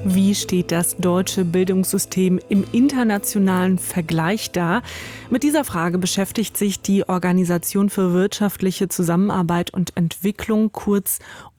Wie steht das deutsche Bildungssystem im internationalen Vergleich da? Mit dieser Frage beschäftigt sich die Organisation für wirtschaftliche Zusammenarbeit und Entwicklung, kurz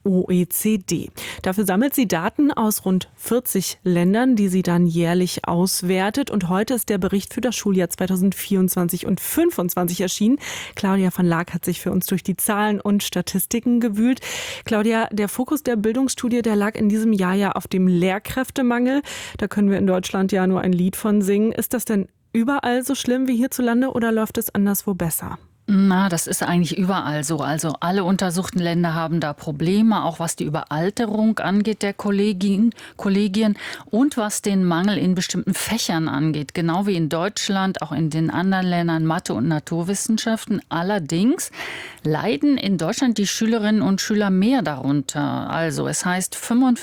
OECD. Dafür sammelt sie Daten aus rund 40 Ländern, die sie dann jährlich auswertet. Und heute ist der Bericht für das Schuljahr 2024 und 2025 erschienen. Claudia van Laak hat sich für uns durch die Zahlen und Statistiken gewühlt. Claudia, der Fokus der Bildungsstudie, der lag in diesem Jahr ja auf dem Lehrkräftemangel. Da können wir in Deutschland ja nur ein Lied von singen. Ist das denn überall so schlimm wie hierzulande oder läuft es anderswo besser? Das ist eigentlich überall so. Also alle untersuchten Länder haben da Probleme, auch was die Überalterung angeht der Kollegien und was den Mangel in bestimmten Fächern angeht. Genau wie in Deutschland, auch in den anderen Ländern Mathe und Naturwissenschaften. Allerdings leiden in Deutschland die Schülerinnen und Schüler mehr darunter. Also es heißt,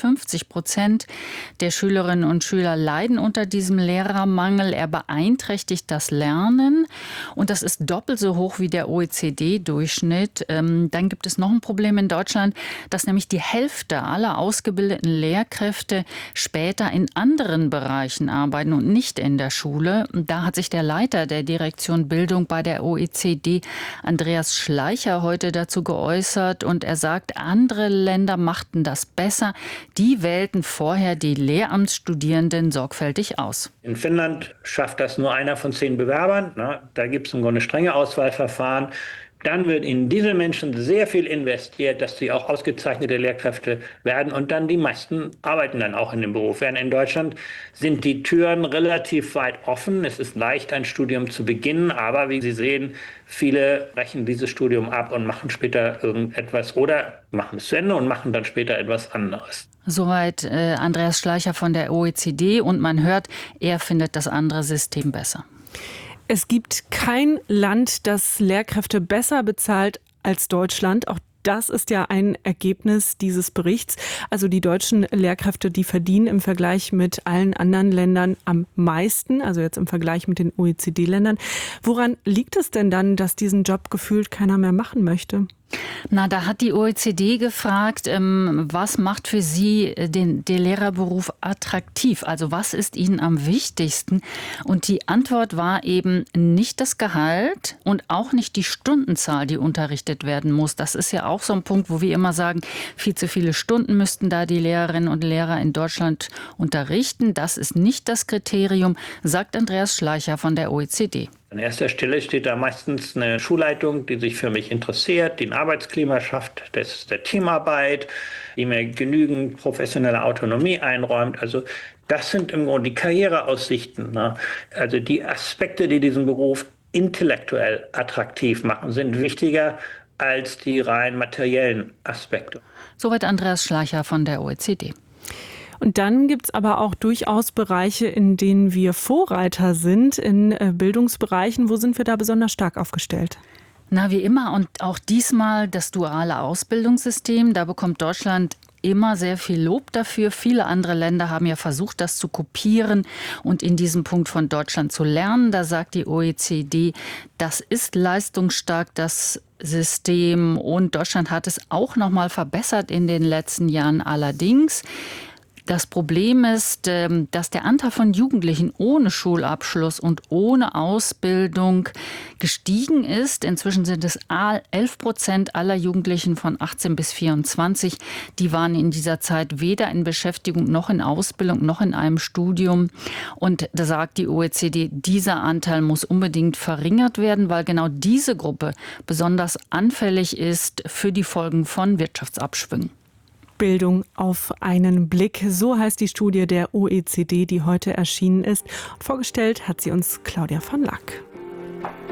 55% der Schülerinnen und Schüler leiden unter diesem Lehrermangel. Er beeinträchtigt das Lernen und das ist doppelt so hoch wie der OECD-Durchschnitt. Dann gibt es noch ein Problem in Deutschland, dass nämlich die Hälfte aller ausgebildeten Lehrkräfte später in anderen Bereichen arbeiten und nicht in der Schule. Da hat sich der Leiter der Direktion Bildung bei der OECD, Andreas Schleicher, heute dazu geäußert und er sagt, andere Länder machten das besser. Die wählten vorher die Lehramtsstudierenden sorgfältig aus. In Finnland schafft das nur einer von 10 Bewerbern. Da gibt es im Grunde strenge Auswahlverfahren. Dann wird in diese Menschen sehr viel investiert, dass sie auch ausgezeichnete Lehrkräfte werden und dann die meisten arbeiten dann auch in dem Beruf. Während in Deutschland sind die Türen relativ weit offen. Es ist leicht, ein Studium zu beginnen, aber wie Sie sehen, viele brechen dieses Studium ab und machen später irgendetwas oder machen es zu Ende und machen dann später etwas anderes. Soweit Andreas Schleicher von der OECD und man hört, er findet das andere System besser. Es gibt kein Land, das Lehrkräfte besser bezahlt als Deutschland. Auch das ist ja ein Ergebnis dieses Berichts. Also die deutschen Lehrkräfte, die verdienen im Vergleich mit allen anderen Ländern am meisten, also jetzt im Vergleich mit den OECD-Ländern. Woran liegt es denn dann, dass diesen Job gefühlt keiner mehr machen möchte? Da hat die OECD gefragt, was macht für Sie den Lehrerberuf attraktiv? Also was ist Ihnen am wichtigsten? Und die Antwort war eben nicht das Gehalt und auch nicht die Stundenzahl, die unterrichtet werden muss. Das ist ja auch so ein Punkt, wo wir immer sagen, viel zu viele Stunden müssten da die Lehrerinnen und Lehrer in Deutschland unterrichten. Das ist nicht das Kriterium, sagt Andreas Schleicher von der OECD. An erster Stelle steht da meistens eine Schulleitung, die sich für mich interessiert, die ein Arbeitsklima schafft, das ist der Teamarbeit, die mir genügend professionelle Autonomie einräumt. Also das sind im Grunde die Karriereaussichten. Also die Aspekte, die diesen Beruf intellektuell attraktiv machen, sind wichtiger als die rein materiellen Aspekte. Soweit Andreas Schleicher von der OECD. Und dann gibt es aber auch durchaus Bereiche, in denen wir Vorreiter sind, in Bildungsbereichen. Wo sind wir da besonders stark aufgestellt? Wie immer und auch diesmal das duale Ausbildungssystem. Da bekommt Deutschland immer sehr viel Lob dafür. Viele andere Länder haben ja versucht, das zu kopieren und in diesem Punkt von Deutschland zu lernen. Da sagt die OECD, das ist leistungsstark, das System. Und Deutschland hat es auch noch mal verbessert in den letzten Jahren. Allerdings das Problem ist, dass der Anteil von Jugendlichen ohne Schulabschluss und ohne Ausbildung gestiegen ist. Inzwischen sind es 11% aller Jugendlichen von 18 bis 24. Die waren in dieser Zeit weder in Beschäftigung noch in Ausbildung noch in einem Studium. Und da sagt die OECD, dieser Anteil muss unbedingt verringert werden, weil genau diese Gruppe besonders anfällig ist für die Folgen von Wirtschaftsabschwüngen. Bildung auf einen Blick. So heißt die Studie der OECD, die heute erschienen ist. Vorgestellt hat sie uns Claudia van Laak.